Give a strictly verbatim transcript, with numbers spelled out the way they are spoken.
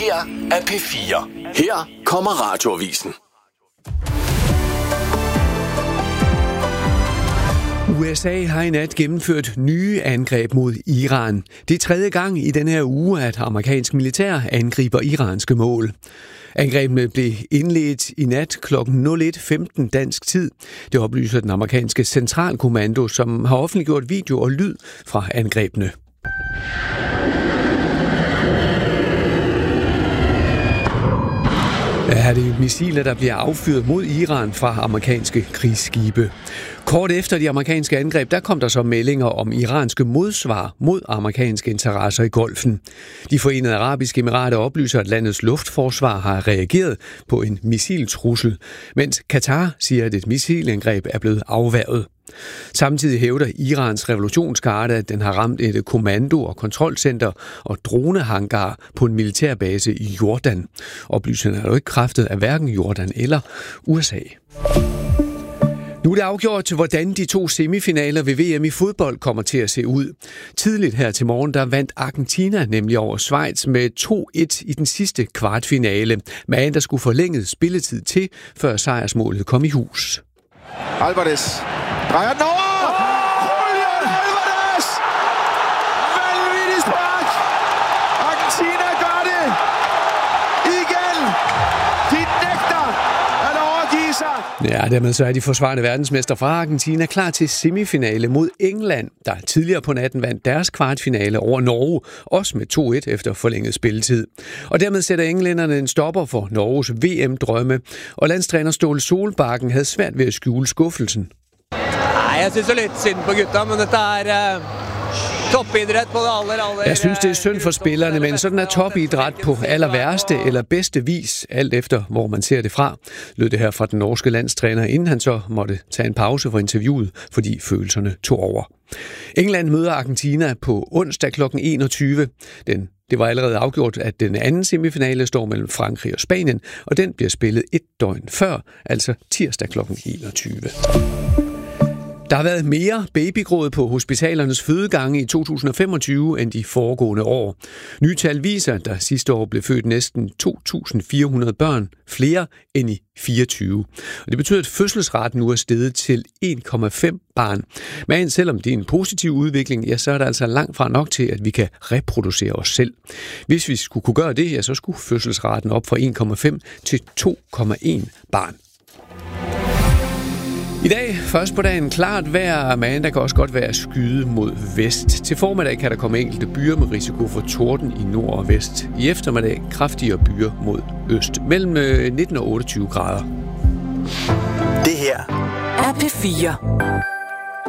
her er P fire. Her kommer Radioavisen. U S A har i nat gennemført nye angreb mod Iran. Det er tredje gang i den her uge, at amerikansk militær angriber iranske mål. Angrebene blev indledt i nat klokken et femten dansk tid. Det oplyser den amerikanske centralkommando, som har offentliggjort video og lyd fra angrebene. Er det missiler, der bliver affyret mod Iran fra amerikanske krigsskibe. Kort efter de amerikanske angreb, der kom der så meldinger om iranske modsvar mod amerikanske interesser i Golfen. De Forenede Arabiske Emirater oplyser, at landets luftforsvar har reageret på en missiltrussel, mens Katar siger, at et missilangreb er blevet afværget. Samtidig hævder Irans revolutionsgarde, at den har ramt et kommando- og kontrolcenter og dronehangar på en militærbase i Jordan. Oplysningerne er jo ikke kræftet af hverken Jordan eller U S A. Nu er det afgjort til, hvordan de to semifinaler ved V M i fodbold kommer til at se ud. Tidligt her til morgen, der vandt Argentina nemlig over Schweiz med to et i den sidste kvartfinale. Men der skulle forlænget spilletid til, før sejrsmålet kom i hus. Alvarez drejer den over! Oh, Julian Alvarez! Vanvittig spark! Argentina gør det! Igen! De nægter at overgive sig! Ja, dermed så er de forsvarende verdensmester fra Argentina klar til semifinale mod England, der tidligere på natten vandt deres kvartfinale over Norge, også med to et efter forlænget spilletid. Og dermed sætter englænderne en stopper for Norges V M-drømme, og landstræner Ståle Solbakken havde svært ved at skjule skuffelsen. Nej, jeg synes jo lidt synd på gutta, men dette er uh, toppidræt på det aller, aller... Jeg synes, det er synd for spillerne, men sådan er topidræt på aller værste eller bedste vis, alt efter hvor man ser det fra, lød det her fra den norske landstræner, inden han så måtte tage en pause for interviewet, fordi følelserne tog over. England møder Argentina på onsdag klokken enogtyve. Den Det var allerede afgjort, at den anden semifinale står mellem Frankrig og Spanien, og den bliver spillet et døgn før, altså tirsdag klokken enogtyve. Der har været mere babygråd på hospitalernes fødegange i to tusind femogtyve end de foregående år. Nye tal viser, at der sidste år blev født næsten to tusind fire hundrede børn flere end i fireogtyve. Og det betyder, at fødselsraten nu er steget til en komma fem barn. Men selvom det er en positiv udvikling, ja, så er der altså langt fra nok til, at vi kan reproducere os selv. Hvis vi skulle kunne gøre det, ja, så skulle fødselsraten op fra en komma fem til to komma en barn. I dag, først på dagen, klart vejr, men der kan også godt være skyde mod vest. Til formiddag kan der komme enkelte byer med risiko for torden i nord og vest. I eftermiddag kraftigere byer mod øst, mellem nitten og otteogtyve grader. Det her er P fire.